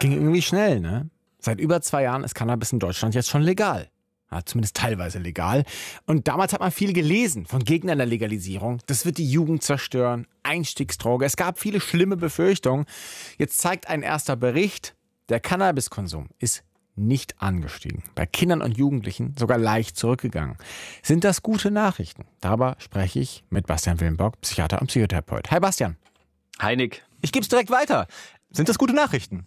ging irgendwie schnell, ne? Seit über 2 Jahren ist Cannabis in Deutschland jetzt schon legal. Ja, zumindest teilweise legal. Und damals hat man viel gelesen von Gegnern der Legalisierung. Das wird die Jugend zerstören, Einstiegsdroge. Es gab viele schlimme Befürchtungen. Jetzt zeigt ein erster Bericht, der Cannabiskonsum ist nicht angestiegen. Bei Kindern und Jugendlichen sogar leicht zurückgegangen. Sind das gute Nachrichten? Darüber spreche ich mit Bastian Willenbock, Psychiater und Psychotherapeut. Hi Bastian. Hi Nick. Ich gebe es direkt weiter. Sind das gute Nachrichten?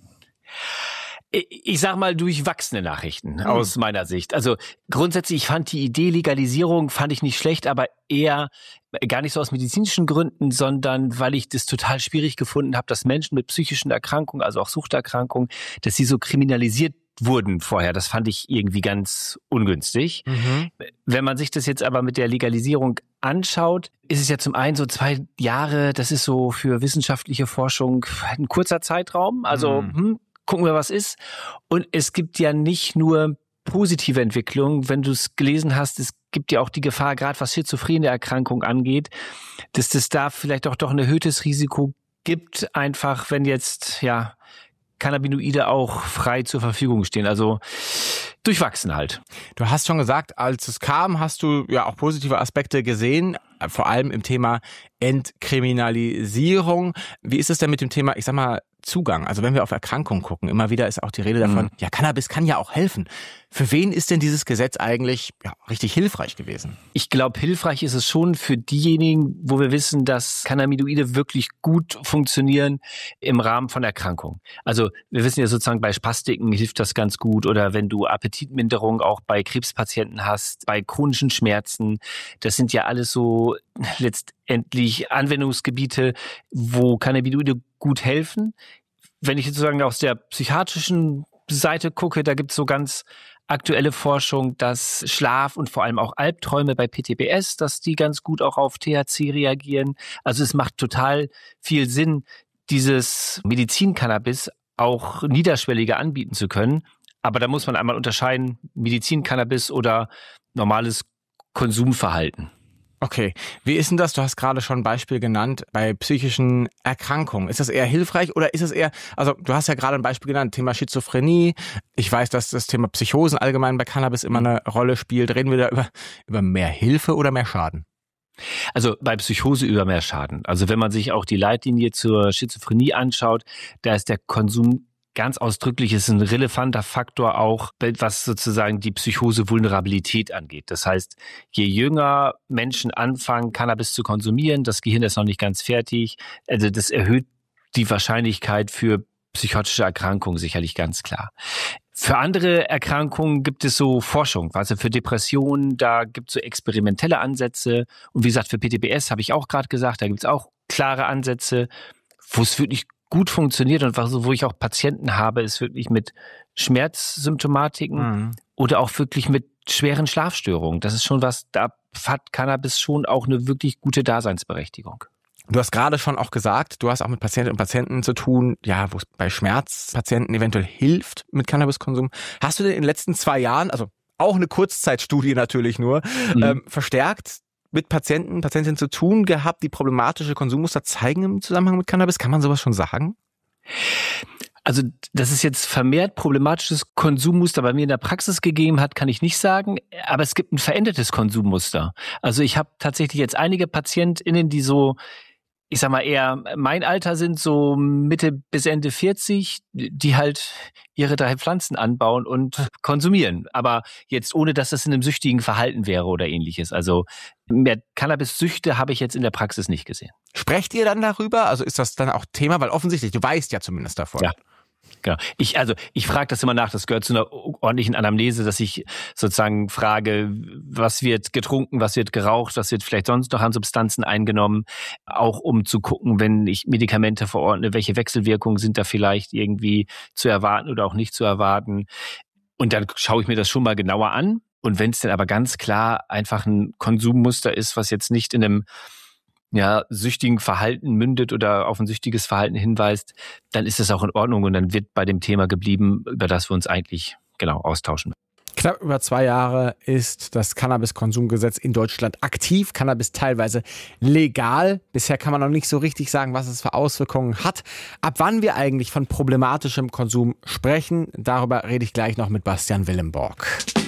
Ich sag mal durchwachsene Nachrichten aus meiner Sicht. Also grundsätzlich, ich fand die Idee Legalisierung fand ich nicht schlecht, aber eher gar nicht so aus medizinischen Gründen, sondern weil ich das total schwierig gefunden habe, dass Menschen mit psychischen Erkrankungen, also auch Suchterkrankungen, dass sie so kriminalisiert wurden vorher. Das fand ich irgendwie ganz ungünstig. Wenn man sich das jetzt aber mit der Legalisierung anschaut, ist es ja zum einen so 2 Jahre, das ist so für wissenschaftliche Forschung ein kurzer Zeitraum. Also gucken wir, was ist. Und es gibt ja nicht nur positive Entwicklungen. Wenn du es gelesen hast, es gibt ja auch die Gefahr, gerade was schizophrene Erkrankung angeht, dass das da vielleicht auch doch ein erhöhtes Risiko gibt, einfach wenn jetzt Cannabinoide auch frei zur Verfügung stehen. Also durchwachsen halt. Du hast schon gesagt, als es kam, hast du ja auch positive Aspekte gesehen, vor allem im Thema Entkriminalisierung. Wie ist es denn mit dem Thema, ich sag mal, Zugang? Also wenn wir auf Erkrankungen gucken, immer wieder ist auch die Rede davon, ja, Cannabis kann ja auch helfen. Für wen ist denn dieses Gesetz eigentlich richtig hilfreich gewesen? Ich glaube, hilfreich ist es schon für diejenigen, wo wir wissen, dass Cannabinoide wirklich gut funktionieren im Rahmen von Erkrankungen. Also wir wissen ja sozusagen, bei Spastiken hilft das ganz gut oder wenn du Appetitminderung auch bei Krebspatienten hast, bei chronischen Schmerzen. Das sind ja alles so letztendlich Anwendungsgebiete, wo Cannabinoide gut helfen. Wenn ich sozusagen aus der psychiatrischen Seite gucke, da gibt es so ganz aktuelle Forschung, dass Schlaf und vor allem auch Albträume bei PTBS, dass die ganz gut auch auf THC reagieren. Also es macht total viel Sinn, dieses Medizin-Cannabis auch niederschwelliger anbieten zu können. Aber da muss man einmal unterscheiden, Medizin-Cannabis oder normales Konsumverhalten. Okay, wie ist denn das? Du hast gerade schon ein Beispiel genannt bei psychischen Erkrankungen. Ist das eher hilfreich oder ist es eher, also du hast ja gerade ein Beispiel genannt, Thema Schizophrenie. Ich weiß, dass das Thema Psychosen allgemein bei Cannabis immer eine Rolle spielt. Reden wir da über mehr Hilfe oder mehr Schaden? Also bei Psychose über mehr Schaden. Also wenn man sich auch die Leitlinie zur Schizophrenie anschaut, da ist der Konsum ganz ausdrücklich, ist ein relevanter Faktor auch, was sozusagen die Psychose-Vulnerabilität angeht. Das heißt, je jünger Menschen anfangen, Cannabis zu konsumieren, das Gehirn ist noch nicht ganz fertig, also das erhöht die Wahrscheinlichkeit für psychotische Erkrankungen sicherlich ganz klar. Für andere Erkrankungen gibt es so Forschung, also für Depressionen, da gibt es so experimentelle Ansätze und wie gesagt, für PTBS habe ich auch gerade gesagt, da gibt es auch klare Ansätze, wo es wirklich gut funktioniert und wo ich auch Patienten habe, ist wirklich mit Schmerzsymptomatiken oder auch wirklich mit schweren Schlafstörungen. Das ist schon was, da hat Cannabis schon auch eine wirklich gute Daseinsberechtigung. Du hast gerade schon auch gesagt, du hast auch mit Patientinnen und Patienten zu tun, ja, wo es bei Schmerzpatienten eventuell hilft mit Cannabiskonsum. Hast du denn in den letzten 2 Jahren, also auch eine Kurzzeitstudie natürlich nur, verstärkt mit Patientinnen zu tun gehabt, die problematische Konsummuster zeigen im Zusammenhang mit Cannabis? Kann man sowas schon sagen? Also, dass es jetzt vermehrt problematisches Konsummuster bei mir in der Praxis gegeben hat, kann ich nicht sagen. Aber es gibt ein verändertes Konsummuster. Also ich habe tatsächlich jetzt einige PatientInnen, die so, ich sag mal eher mein Alter sind, so Mitte bis Ende 40, die halt ihre 3 Pflanzen anbauen und konsumieren. Aber jetzt ohne, dass das in einem süchtigen Verhalten wäre oder ähnliches. Also mehr Cannabis-Süchte habe ich jetzt in der Praxis nicht gesehen. Sprecht ihr dann darüber? Also ist das dann auch Thema? Weil offensichtlich, du weißt ja zumindest davon. Ja. Genau. Ich frage das immer nach, das gehört zu einer ordentlichen Anamnese, dass ich sozusagen frage, was wird getrunken, was wird geraucht, was wird vielleicht sonst noch an Substanzen eingenommen, auch um zu gucken, wenn ich Medikamente verordne, welche Wechselwirkungen sind da vielleicht irgendwie zu erwarten oder auch nicht zu erwarten. Und dann schaue ich mir das schon mal genauer an. Und wenn es dann aber ganz klar einfach ein Konsummuster ist, was jetzt nicht in einem süchtigen Verhalten mündet oder auf ein süchtiges Verhalten hinweist, dann ist das auch in Ordnung und dann wird bei dem Thema geblieben, über das wir uns eigentlich austauschen. Knapp über 2 Jahre ist das Cannabiskonsumgesetz in Deutschland aktiv. Cannabis teilweise legal. Bisher kann man noch nicht so richtig sagen, was es für Auswirkungen hat. Ab wann wir eigentlich von problematischem Konsum sprechen, darüber rede ich gleich noch mit Bastian Willemborg.